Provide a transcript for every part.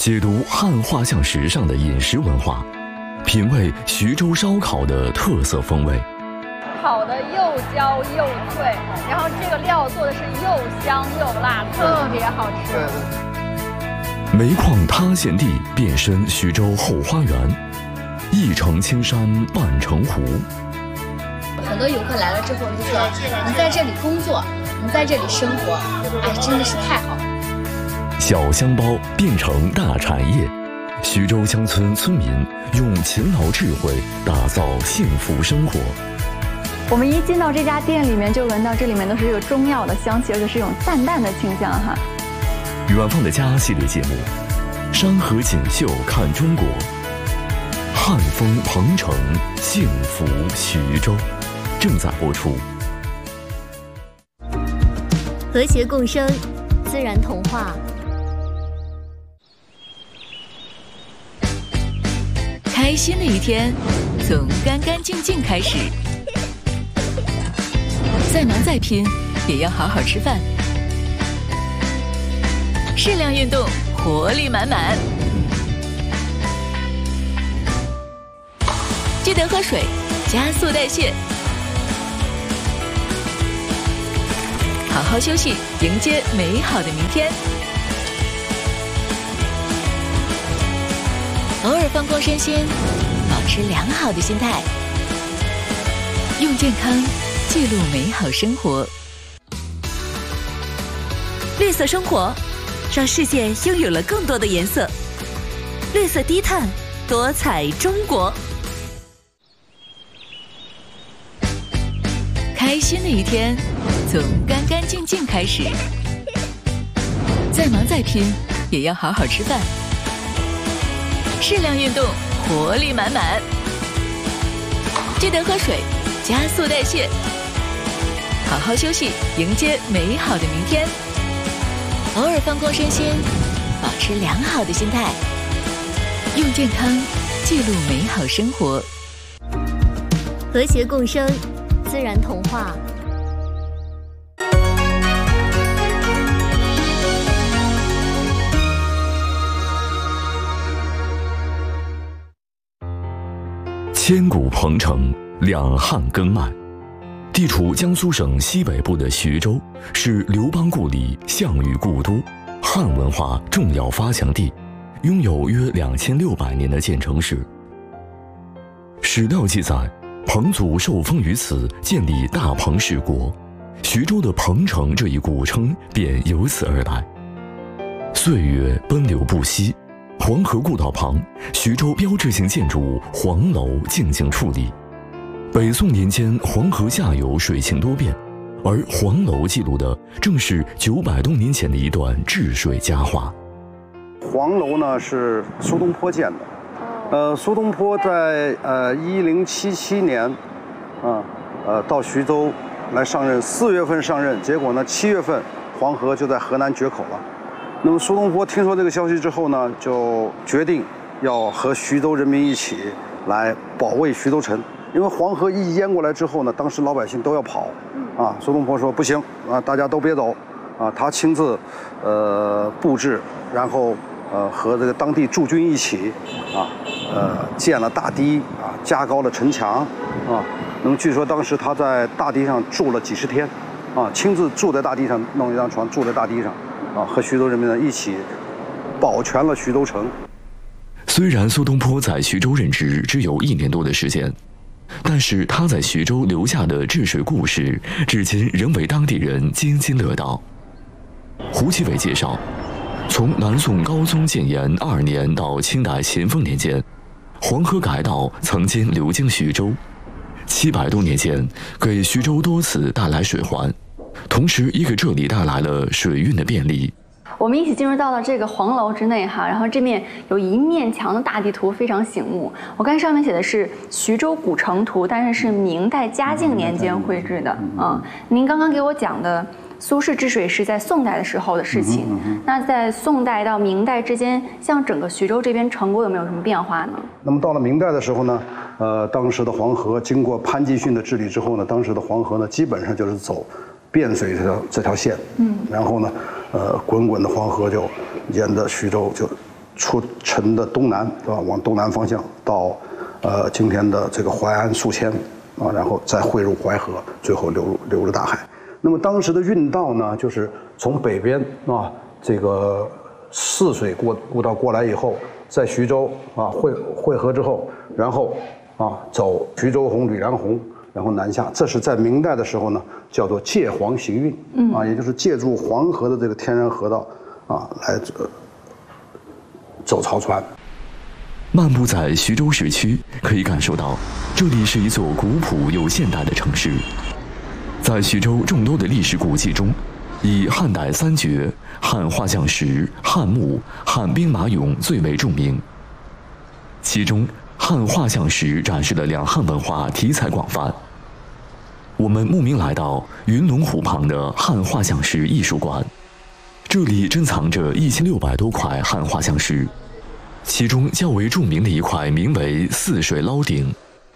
解读汉画像石上的饮食文化，品味徐州烧烤的特色风味。 烤的又焦又脆，然后这个料做的是又香又辣，特别好吃。 煤矿塌陷地变身徐州后花园，一城青山半城湖。 很多游客来了之后就说，能在这里工作，能在这里生活，哎，真的是太好了。 小香包变成大产业，徐州乡村村民用勤劳智慧打造幸福生活。 我们一进到这家店里面，就闻到这里面都是这个中药的香气，而且是一种淡淡的清香哈。 远方的家系列节目，山河锦绣看中国，汉风鹏城幸福徐州，正在播出。 和谐共生，自然童话。 开心的一天，从干干净净开始。再忙再拼，也要好好吃饭。适量运动，活力满满。记得喝水，加速代谢。好好休息，迎接美好的明天。偶尔放光身心，保持良好的心态。用健康记录美好生活。绿色生活，让世界拥有了更多的颜色。绿色低碳，多彩中国。开心的一天，从干干净净开始。再忙再拼，也要好好吃饭。适量运动，活力满满。记得喝水，加速代谢。好好休息，迎接美好的明天。偶尔放光身心，保持良好的心态。用健康记录美好生活。 和谐共生，自然童话。 千古鹏城，两汉根脉。地处江苏省西北部的徐州，是刘邦故里、项羽故都，汉文化重要发祥地，拥有约2600年的建成史。史料记载，彭祖受封于此，建立大彭氏国，徐州的彭城这一古称便由此而来。岁月奔流不息，黄河故道旁，徐州标志性建筑黄楼静静矗立。北宋年间，黄河下游水情多变，而黄楼记录的正是900多年前的一段治水佳话。 黄楼呢是苏东坡建的，苏东坡在1077年，到徐州来上任，4月份上任，结果呢7月份黄河就在河南决口了。那么苏东坡听说这个消息之后呢，就决定要和徐州人民一起来保卫徐州城。因为黄河一淹过来之后呢，当时老百姓都要跑，苏东坡说不行啊，大家都别走，他亲自布置，然后和这个当地驻军一起建了大堤加高了城墙那么据说当时他在大堤上住了几十天亲自住在大堤上，弄一张床住在大堤上和徐州人民呢一起保全了徐州城。 虽然苏东坡在徐州任职只有1年多的时间，但是他在徐州留下的治水故事，至今仍为当地人津津乐道。胡启伟介绍，从南宋高宗建炎2年到清代咸丰年间，黄河改道曾经流经徐州，700多年间给徐州多次带来水环，同时也给这里带来了水运的便利。 我们一起进入到了这个黄楼之内哈，然后这面有一面墙的大地图非常醒目。我看上面写的是徐州古城图，但是明代嘉靖年间绘制的。您刚刚给我讲的苏轼治水是在宋代的时候的事情。那在宋代到明代之间，像整个徐州这边城郭有没有什么变化呢？ 那么到了明代的时候呢，当时的黄河经过潘季训的治理之后呢，当时的黄河呢基本上就是走汴水这条线，然后呢，滚滚的黄河就沿着徐州就出城的东南，对吧？往东南方向到今天的这个淮安宿迁啊，然后再汇入淮河，最后流入大海。那么当时的运道呢，就是从北边啊这个泗水故道过来以后，在徐州啊汇合之后，然后啊走徐州洪、吕梁洪，然后南下。这是在明代的时候呢，叫做借黄行运啊，也就是借助黄河的这个天然河道啊来走漕船。 漫步在徐州市区，可以感受到这里是一座古朴又现代的城市。在徐州众多的历史古迹中，以汉代三绝、汉画像石、汉墓、汉兵马俑最为著名。其中，汉画像石展示了两汉文化题材广泛。我们慕名来到云龙湖旁的汉画像石艺术馆，这里珍藏着1600多块汉画像石，其中较为著名的一块名为泗水捞鼎。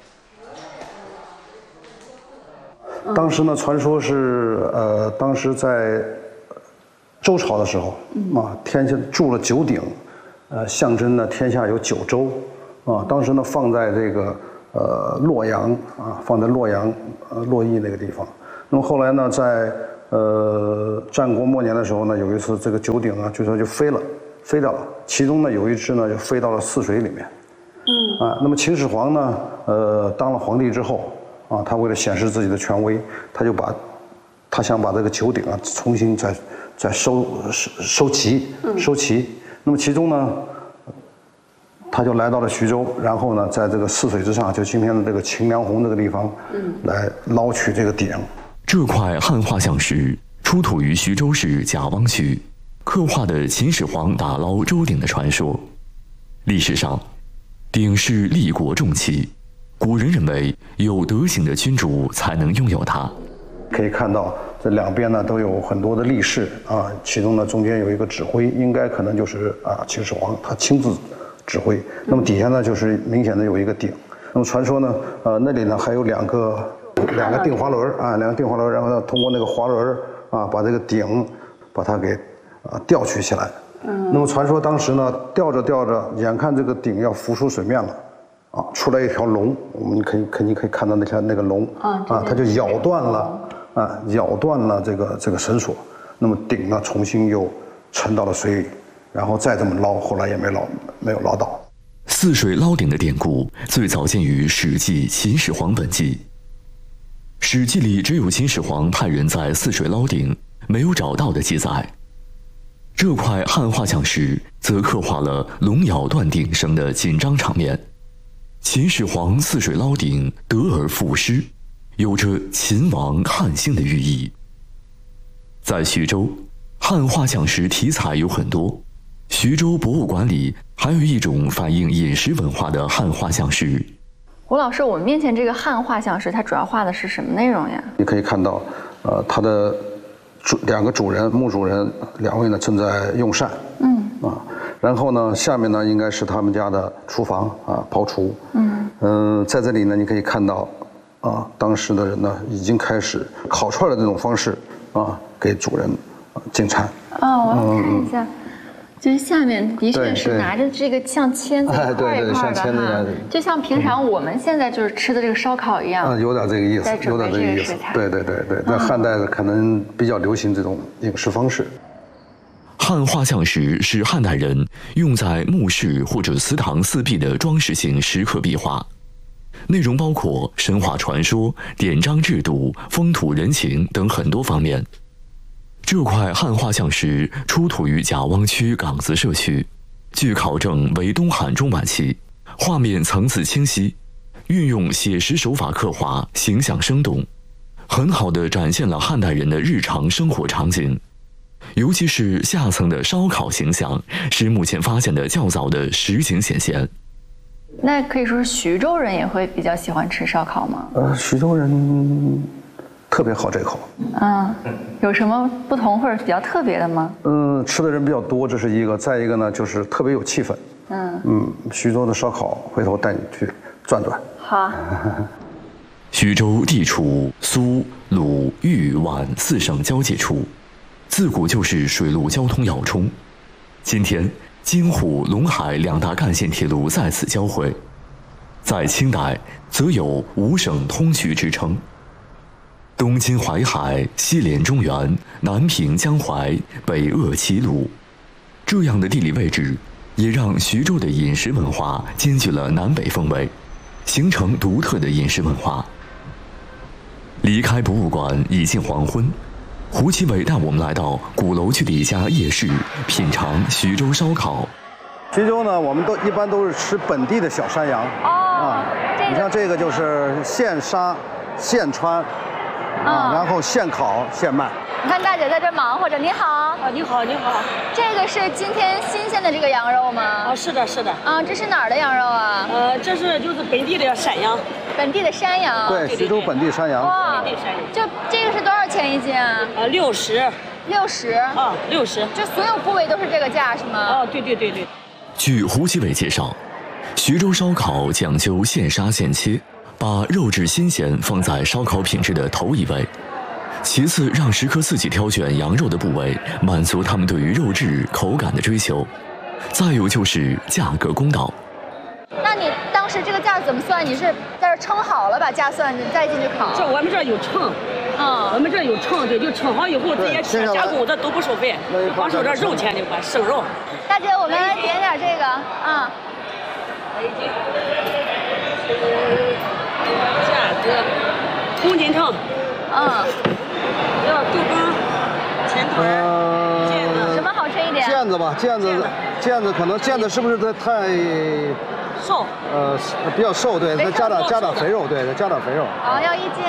当时呢，传说是当时在周朝的时候啊，天下铸了9鼎，象征呢天下有9州啊。当时呢放在这个洛阳啊，放在洛阳洛邑那个地方。那么后来呢，在战国末年的时候呢，有一次这个9鼎啊，据说就飞掉了，其中呢有一只呢就飞到了泗水里面。那么秦始皇呢，当了皇帝之后啊，他为了显示自己的权威，他想把这个9鼎啊重新再收齐。那么其中呢，他就来到了徐州，然后呢，在这个泗水之上，就今天的这个秦梁洪这个地方，来捞取这个鼎。 这块汉画像石出土于徐州市贾汪区，刻画的秦始皇打捞周鼎的传说。历史上，鼎是立国重器，古人认为有德行的君主才能拥有它。 可以看到这两边呢都有很多的力士啊，其中呢中间有一个指挥，应该可能就是秦始皇他亲自指挥。那么底下呢就是明显的有一个鼎。那么传说呢，那里呢还有两个定滑轮啊，两个定滑轮，然后呢通过那个滑轮啊把这个鼎把它给吊取起来。那么传说当时呢吊着，眼看这个鼎要浮出水面了。出来一条龙，我们肯定可以看到那个龙它就咬断了这个绳索，那么鼎呢重新又沉到了水里，然后再这么捞，后来也没有捞到。 泗水捞鼎的典故最早见于《史记·秦始皇本纪》，《史记》里只有秦始皇派人在泗水捞鼎，没有找到的记载。这块汉画像石则刻画了龙咬断鼎绳的紧张场面。秦始皇泗水捞鼎，得而复失，有着秦王汉兴的寓意。在徐州，汉画像石题材有很多。徐州博物馆里还有一种反映饮食文化的汉画像石。 胡老师，我们面前这个汉画像石，它主要画的是什么内容呀？ 你可以看到，它的两个主人，墓主人2位呢正在用膳。然后呢，下面呢应该是他们家的厨房刨厨。在这里呢，你可以看到当时的人呢已经开始烤串的这种方式给主人进餐。 我看一下，就是下面的确是拿着这个像签子一块一块的哈，就像平常我们现在就是吃的这个烧烤一样。 有点这个意思，有点这个意思。对。在汉代可能比较流行这种饮食方式。 汉画像石是汉代人用在墓室或者祠堂四壁的装饰性石刻壁画，内容包括神话传说、典章制度、风土人情等很多方面。这块汉画像石出土于贾汪区岗子社区，据考证为东汉中晚期，画面层次清晰，运用写实手法刻画，形象生动，很好地展现了汉代人的日常生活场景。尤其是下层的烧烤形象，是目前发现的较早的实景显现。 那可以说是徐州人也会比较喜欢吃烧烤吗？ 徐州人特别好这口。 有什么不同或者比较特别的吗？ 吃的人比较多，这是一个。再一个呢，就是特别有气氛。徐州的烧烤，回头带你去转转。 好。 徐州地处苏、鲁、豫、皖4省交界处。自古就是水陆交通要冲。今天京沪陇海两大干线铁路在此交汇。在清代，则有五省通衢之称。东经淮海，西连中原，南平江淮，北扼齐鲁，这样的地理位置，也让徐州的饮食文化兼具了南北风味，形成独特的饮食文化。离开博物馆已近黄昏，胡奇伟带我们来到鼓楼区的一家夜市，品尝徐州烧烤。 徐州呢，我们一般都是吃本地的小山羊。你像这个就是现杀、现穿，然后现烤、现卖。 你看大姐在这忙活着，你好。 你好，你好。 这个是今天新鲜的这个羊肉吗？ 是的，是的。 这是哪儿的羊肉啊？ 这是就是本地的山羊。 本地的山羊。 对，徐州本地山羊。 哇，就这个是多少钱一斤啊 ？60。 60。 60。 就所有部位都是这个价是吗？ 对。 据胡奇伟介绍，徐州烧烤讲究现杀现切，把肉质新鲜放在烧烤品质的头一位，其次让食客自己挑选羊肉的部位，满足他们对于肉质口感的追求，再有就是价格公道。 那你当时这个价怎么算？你是在这称好了把价算，你再进去烤？ 这我们这有称，我们这有称，对，就称好以后这些切加工的都不收费，光收这肉钱就管生肉。 大姐，我们来点点这个啊。 价格，公斤称。要豆干、前腿、腱子。 什么好吃一点？ 腱子吧，腱子可能腱子是不是太瘦？ 比较瘦，对，再加点肥肉，对，再加点肥肉。 好，要1斤。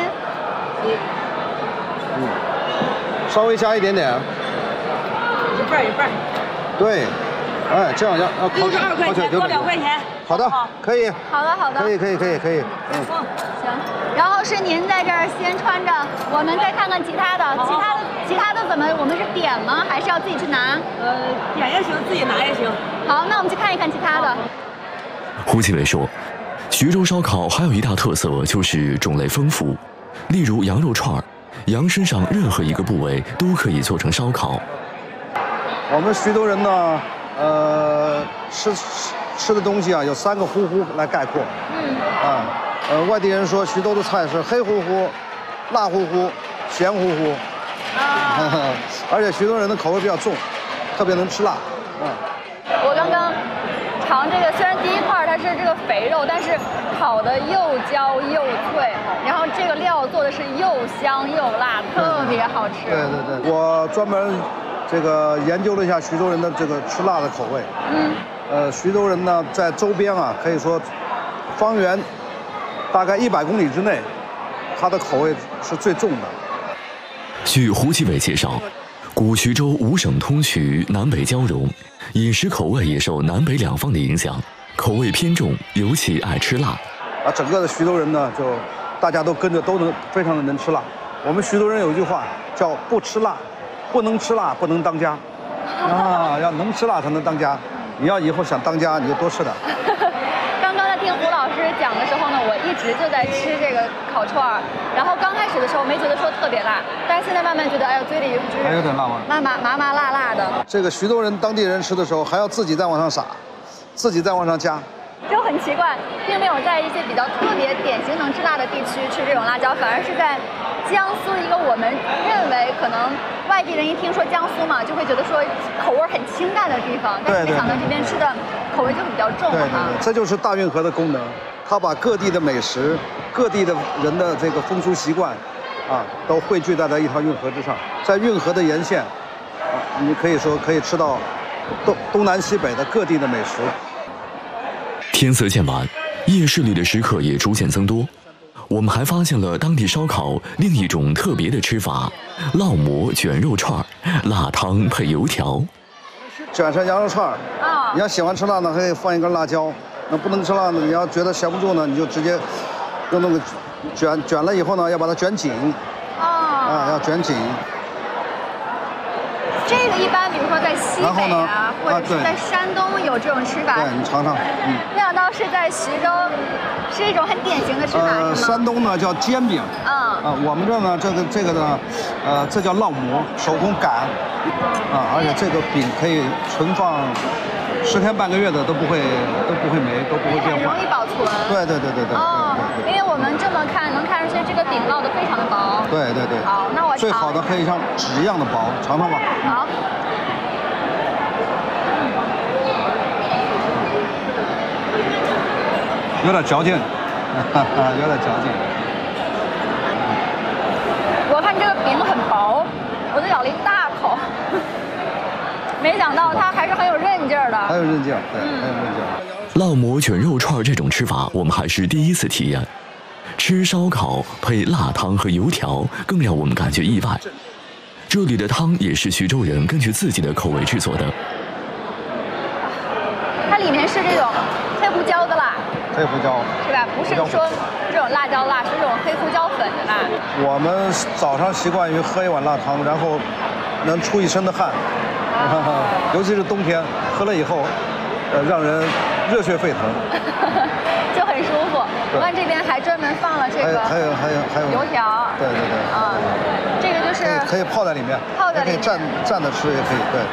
稍微加一点点。 一半。 对，这样要 62块钱，多2块钱。 好的，可以。 好的。 可以。 行。然后是您在这儿先穿着，我们再看看其他的。其他的怎么？我们是点吗？还是要自己去拿？ 点也行，自己拿也行。 好，那我们去看一看其他的。 胡奇伟说，徐州烧烤还有一大特色就是种类丰富，例如羊肉串，羊身上任何一个部位都可以做成烧烤。 我们徐州人呢，吃的东西啊，有3个呼呼来概括。外地人说徐州的菜是黑乎乎、辣乎乎、咸乎乎。而且徐州人的口味比较重，特别能吃辣。 我刚刚尝这个，虽然第一块它是这个肥肉，但是烤的又焦又脆，然后这个料做的是又香又辣，特别好吃。 对，我专门这个研究了一下徐州人的这个吃辣的口味。徐州人呢，在周边啊，可以说方圆大概100公里之内，它的口味是最重的。 据胡奇伟介绍，古徐州5省通衢，南北交融，饮食口味也受南北两方的影响，口味偏重，尤其爱吃辣。 整个的徐州人呢，就大家都跟着都非常的能吃辣。我们徐州人有一句话叫“不吃辣，不能吃辣不能当家”，要能吃辣才能当家。你要以后想当家，你就多吃点。 刚刚在听胡老师讲的时候呢，我一直就在吃这个烤串儿，然后刚开始的时候没觉得说特别辣，但是现在慢慢觉得，哎呦，嘴里就是还有点辣味， 麻辣的。这个徐州人当地人吃的时候，还要自己再往上撒，自己再往上加。 就很奇怪，并没有在一些比较特别典型能吃辣的地区吃这种辣椒，反而是在江苏一个我们认为可能外地人一听说江苏嘛，就会觉得说口味很清淡的地方，但是没想到这边吃的口味就比较重哈。 这就是大运河的功能，它把各地的美食、各地的人的这个风俗习惯，都汇聚在一条运河之上，在运河的沿线，你可以说可以吃到东南西北的各地的美食。 天色渐晚，夜市里的食客也逐渐增多。我们还发现了当地烧烤另一种特别的吃法——烙馍卷肉串，辣汤配油条。 卷成羊肉串你要喜欢吃辣呢，可以放一根辣椒；那不能吃辣呢，你要觉得闲不住呢，你就直接用那个卷了以后呢，要把它卷紧。要卷紧。 这个一般，比如说在西北或者是在山东有这种吃法。 对，你尝尝。 没想到是在徐州，是一种很典型的吃法。 山东呢叫煎饼。我们这呢这个呢，这叫烙馍，手工擀。而且这个饼可以存放 10天半个月的都不会没，都不会变很容化。 易保存。 对。 哦，因为我们这么看能看出去这个饼烙得非常的薄。 对。 好，那我最好的可以像纸一样的薄，尝尝吧。 好。 有点嚼劲，有点嚼劲。 我看这个饼很薄，我就咬了一大口，没想到它还是很有韧劲儿的。 很有韧劲儿，对，很有韧劲儿。 烙馍卷肉串这种吃法，我们还是第一次体验。吃烧烤配辣汤和油条，更让我们感觉意外。这里的汤也是徐州人根据自己的口味制作的。 它里面是这种黑胡椒的辣。 黑胡椒是吧？不是说这种辣椒辣，是这种黑胡椒粉的辣。 我们早上习惯于喝一碗辣汤，然后能出一身的汗，尤其是冬天，喝了以后，让人热血沸腾， 就很舒服。我看这边还专门放了这个， 还有油条。 对。 啊，这个就是可以泡在里面，也可以蘸着吃，也可以对。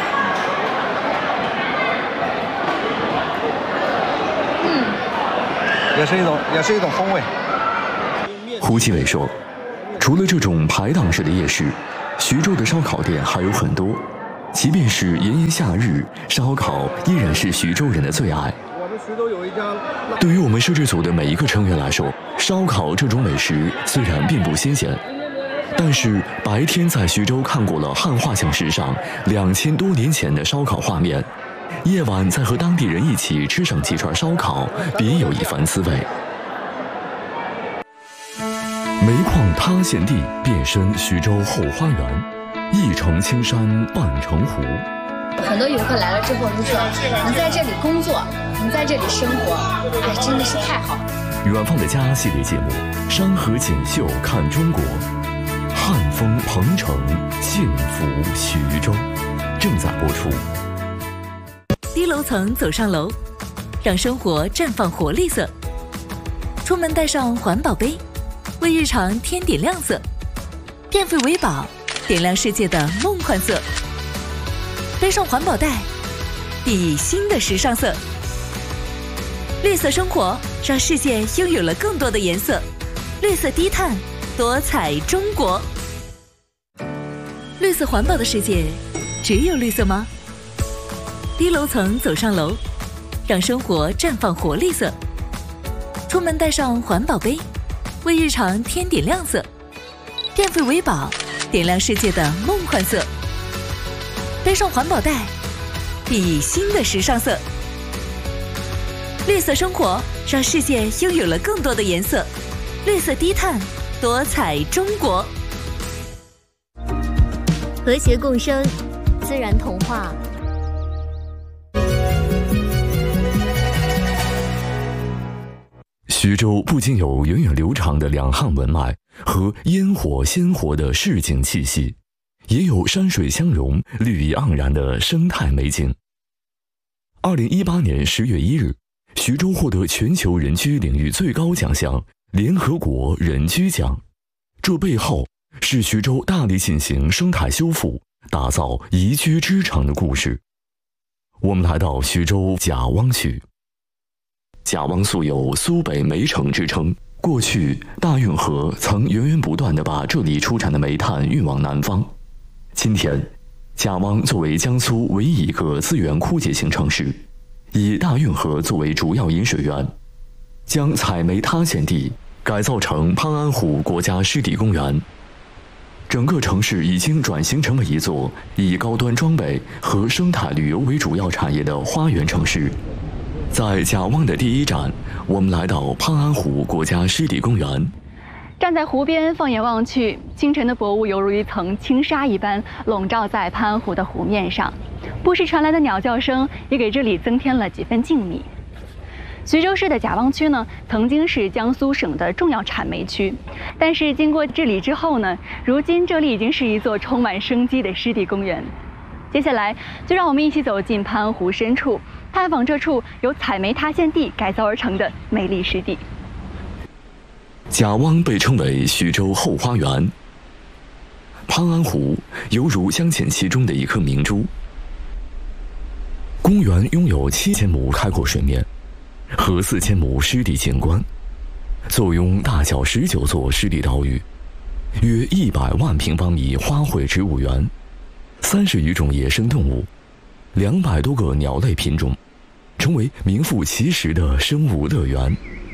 也是一种风味。 胡继伟说，除了这种排档式的夜市，徐州的烧烤店还有很多。即便是炎炎夏日，烧烤依然是徐州人的最爱。 我们徐州有一家。 对于我们摄制组的每一个成员来说，烧烤这种美食虽然并不新鲜，但是白天在徐州看过了汉画像石上2000多年前的烧烤画面，夜晚再和当地人一起吃上几串烧烤，别有一番滋味。煤矿塌陷地变身徐州后花园，一城青山半城湖。 很多游客来了之后就说，能在这里工作，能在这里生活，哎，真的是太好了。 远方的家系列节目《山河锦绣看中国》，汉风鹏城，幸福徐州，正在播出。 低楼层走上楼，让生活绽放活力色。出门带上环保杯，为日常添点亮色。电费为宝，点亮世界的梦幻色。背上环保袋，熠熠新的时尚色。绿色生活，让世界拥有了更多的颜色。绿色低碳，多彩中国。绿色环保的世界，只有绿色吗？低楼层走上楼，让生活绽放活力色。出门带上环保杯，为日常添点亮色。电费为宝，点亮世界的梦幻色。背上环保袋，熠熠新的时尚色。绿色生活，让世界拥有了更多的颜色。绿色低碳，多彩中国。 和谐共生，自然童话。 徐州不仅有源远流长的两汉文脉和烟火鲜活的市井气息，也有山水相融、绿意盎然的生态美景。2018年10月1日，徐州获得全球人居领域最高奖项联合国人居奖。这背后是徐州大力进行生态修复、打造宜居之城的故事。我们来到徐州贾汪区。贾汪素有苏北煤城之称，过去大运河曾源源不断地把这里出产的煤炭运往南方。今天，贾汪作为江苏唯一一个资源枯竭型城市，以大运河作为主要引水源，将采煤塌陷地改造成潘安湖国家湿地公园。整个城市已经转型成为一座以高端装备和生态旅游为主要产业的花园城市。在贾汪的第一站，我们来到潘安湖国家湿地公园。 站在湖边，放眼望去，清晨的薄雾犹如一层轻纱一般笼罩在潘安湖的湖面上，不时传来的鸟叫声也给这里增添了几分静谧。徐州市的贾汪区呢，曾经是江苏省的重要产煤区，但是经过治理之后呢，如今这里已经是一座充满生机的湿地公园。接下来，就让我们一起走进潘安湖深处，探访这处由采煤塌陷地改造而成的美丽湿地。 贾汪被称为徐州后花园，潘安湖犹如镶嵌其中的一颗明珠。 公园拥有7000亩开阔水面和4000亩湿地景观，坐拥大小19座湿地岛屿，约100万平方米花卉植物园，30余种野生动物，200多个鸟类品种，成为名副其实的生物乐园。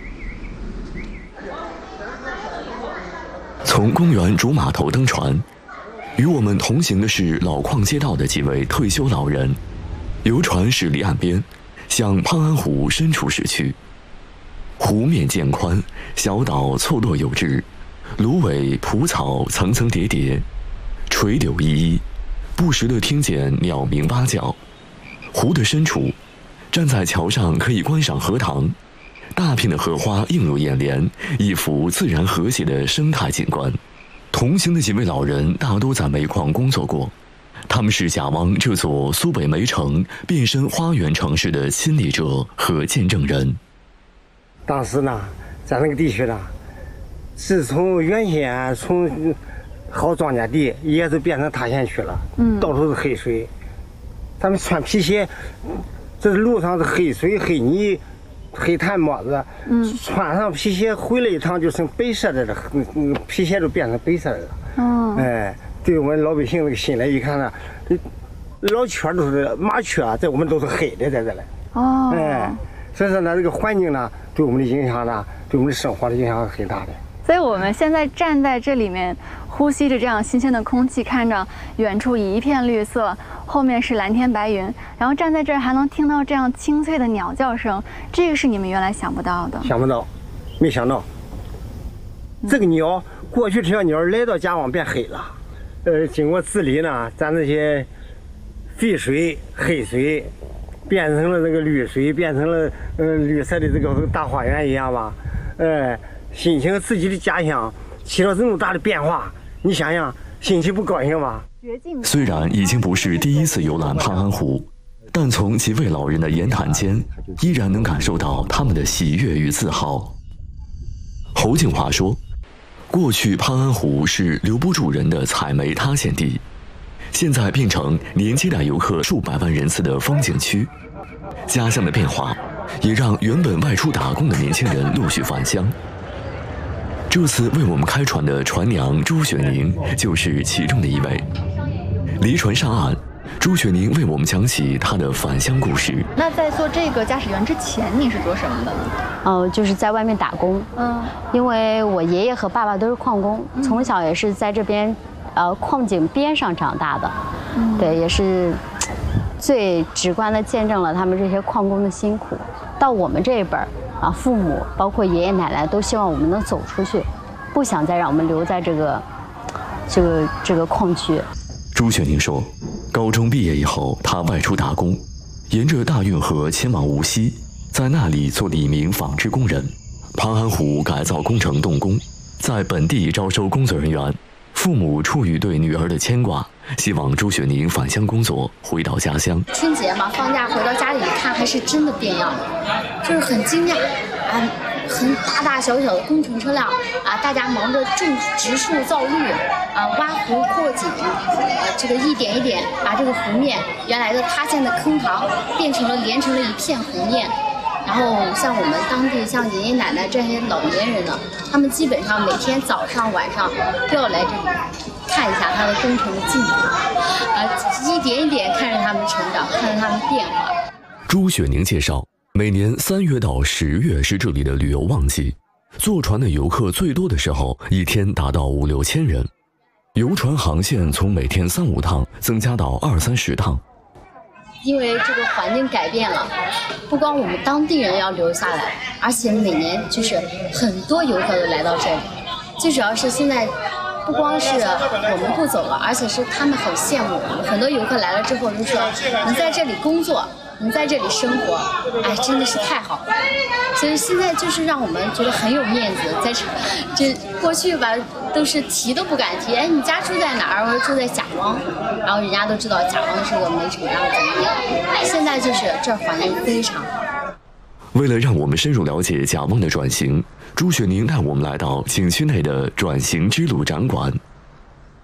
从公园主码头登船，与我们同行的是老矿街道的几位退休老人。游船驶离岸边，向潘安湖深处驶去。湖面渐宽，小岛错落有致，芦苇蒲草层层叠叠，垂柳依依，不时地听见鸟鸣蛙叫。湖的深处，站在桥上可以观赏荷塘，大片的荷花映入眼帘，一幅自然和谐的生态景观。同行的几位老人大多在煤矿工作过，他们是贾汪这座苏北煤城变身花园城市的亲历者和见证人。 当时呢，在那个地区呢，自从原先从好庄稼地，也都变成塌陷区了，到处是黑水。咱们穿皮鞋，这路上是黑水、黑泥、黑炭沫子，穿上皮鞋回来一趟就成白色的了，皮鞋都变成白色的了。哎。对我们老百姓那个心来一看呢，老圈都是麻雀，在我们都是黑的，在这里。所以说呢，这个环境呢，对我们的影响呢，对我们的生活的影响是很大的。 所以我们现在站在这里面，呼吸着这样新鲜的空气，看着远处一片绿色，后面是蓝天白云，然后站在这儿还能听到这样清脆的鸟叫声，这个是你们原来想不到的。 想不到，没想到，这个鸟过去这条鸟来到贾汪变黑了。经过治理呢，咱这些废水、黑水变成了这个绿水，变成了绿色的这个大花园一样吧。心情自己的家乡起了这么大的变化，你想想，心情不高兴吗？ 虽然已经不是第一次游览潘安湖，但从几位老人的言谈间，依然能感受到他们的喜悦与自豪。侯静华说，过去潘安湖是留不住人的采煤塌陷地，现在变成连接待游客数百万人次的风景区。家乡的变化也让原本外出打工的年轻人陆续返乡。这次为我们开船的船娘朱雪宁就是其中的一位。离船上岸，朱雪宁为我们讲起她的返乡故事。 那在做这个驾驶员之前，你是做什么的呢？ 就是在外面打工。因为我爷爷和爸爸都是矿工，从小也是在这边，矿井边上长大的。对，也是最直观的见证了他们这些矿工的辛苦。到我们这一辈儿父母包括爷爷奶奶都希望我们能走出去，不想再让我们留在这个矿区。 朱雪宁说，高中毕业以后，他外出打工，沿着大运河前往无锡，在那里做了一名纺织工人。潘安湖改造工程动工，在本地招收工作人员。父母出于对女儿的牵挂，希望朱雪宁返乡工作，回到家乡。 春节嘛，放假回到家里一看，还是真的变样了，就是很惊讶很大小的工程车辆大家忙着种植树造绿挖湖扩井这个一点一点把这个湖面原来的塌陷的坑塘连成了一片湖面。然后像我们当地像爷爷奶奶这些老年人呢，他们基本上每天早上晚上都要来这里看一下他的工程的进度一点一点看着他们成长，看着他们变化。 朱雪宁介绍，每年3月到10月是这里的旅游旺季，坐船的游客最多的时候，一天达到5、6千人。游船航线从每天3、5趟增加到20、30趟。 因为这个环境改变了，不光我们当地人要留下来，而且每年就是很多游客都来到这里。最主要是现在不光是我们不走了，而且是他们很羡慕我们。很多游客来了之后就说，能在这里工作，能在这里生活，真的是太好了。所以现在就是让我们觉得很有面子，在这过去吧都是提都不敢提，你家住在哪儿？我说住在贾汪，然后人家都知道贾汪是个煤城，然后怎么样。现在就是这环境非常好。 为了让我们深入了解贾汪的转型，朱雪宁带我们来到景区内的转型之路展馆。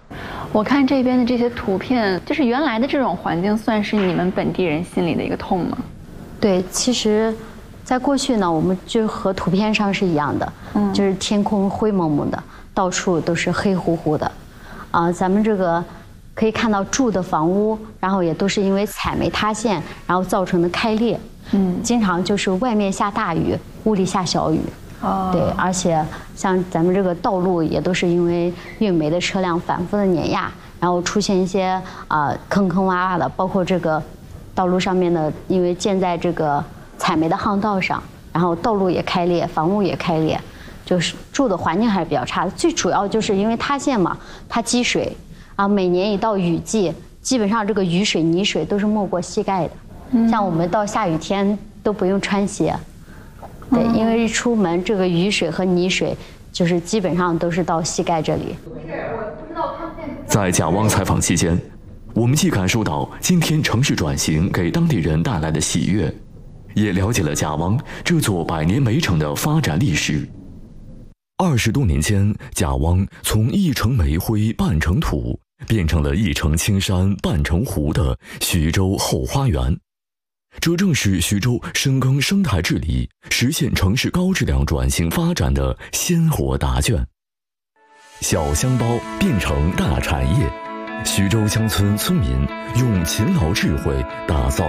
我看这边的这些图片，就是原来的这种环境，算是你们本地人心里的一个痛吗？ 对，其实，在过去呢，我们就和图片上是一样的，就是天空灰蒙蒙的，到处都是黑乎乎的，咱们这个可以看到住的房屋，然后也都是因为采煤塌陷，然后造成的开裂，经常就是外面下大雨，屋里下小雨。对，而且像咱们这个道路也都是因为运煤的车辆反复的碾压，然后出现一些坑坑洼洼的，包括这个道路上面的，因为建在这个采煤的巷道上，然后道路也开裂，房屋也开裂，就是住的环境还是比较差的。最主要就是因为塌陷嘛，它积水每年一到雨季，基本上这个雨水、泥水都是没过膝盖的，像我们到下雨天都不用穿鞋。对，因为一出门，这个雨水和泥水就是基本上都是到膝盖这里。 在贾汪采访期间，我们既感受到今天城市转型给当地人带来的喜悦，也了解了贾汪这座百年煤城的发展历史。20多年间，贾汪从一城煤灰半城土，变成了一城青山半城湖的徐州后花园。这正是徐州深耕生态治理、实现城市高质量转型发展的鲜活答卷。小香包变成大产业，徐州乡村村民用勤劳智慧打造